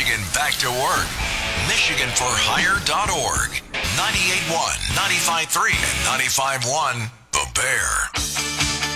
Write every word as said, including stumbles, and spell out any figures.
Michigan back to work. Michigan for Hire dot org. ninety-eight point one, ninety-five point three, and ninety-five point one The Bear.